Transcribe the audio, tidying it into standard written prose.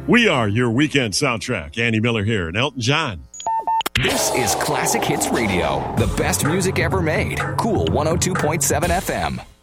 We are your weekend soundtrack. Andy Miller here and Elton John. This is Classic Hits Radio, the best music ever made. Cool 102.7 FM.